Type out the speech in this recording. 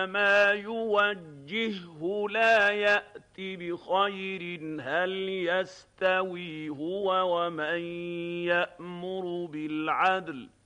ما يوجهه لا يأت بخير. هل يستوي هو ومن يأمر بالعدل